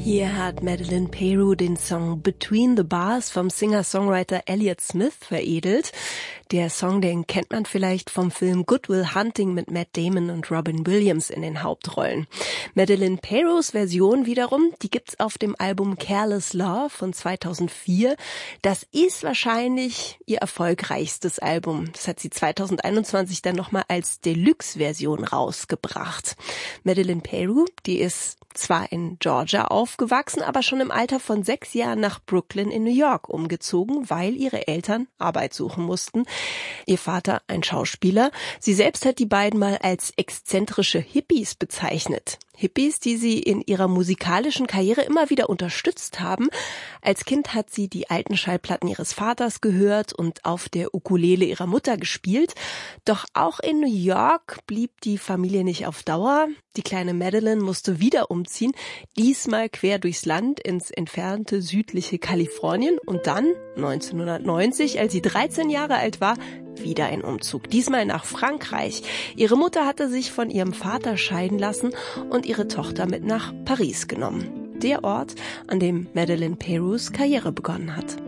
Hier hat Madeleine Peyroux den Song Between the Bars vom Singer-Songwriter Elliott Smith veredelt. Der Song, den kennt man vielleicht vom Film Good Will Hunting mit Matt Damon und Robin Williams in den Hauptrollen. Madeleine Peyrouxs Version wiederum, die gibt's auf dem Album Careless Love von 2004. Das ist wahrscheinlich ihr erfolgreichstes Album. Das hat sie 2021 dann nochmal als Deluxe-Version rausgebracht. Madeleine Peyroux, die ist zwar in Georgia aufgewachsen, aber schon im Alter von 6 Jahren nach Brooklyn in New York umgezogen, weil ihre Eltern Arbeit suchen mussten. Ihr Vater ein Schauspieler. Sie selbst hat die beiden mal als exzentrische Hippies bezeichnet. Hippies, die sie in ihrer musikalischen Karriere immer wieder unterstützt haben. Als Kind hat sie die alten Schallplatten ihres Vaters gehört und auf der Ukulele ihrer Mutter gespielt. Doch auch in New York blieb die Familie nicht auf Dauer. Die kleine Madeleine musste wieder umziehen, diesmal quer durchs Land ins entfernte südliche Kalifornien und dann 1990, als sie 13 Jahre alt war, wieder ein Umzug, diesmal nach Frankreich. Ihre Mutter hatte sich von ihrem Vater scheiden lassen und ihre Tochter mit nach Paris genommen. Der Ort, an dem Madeleine Peyrouxs Karriere begonnen hat.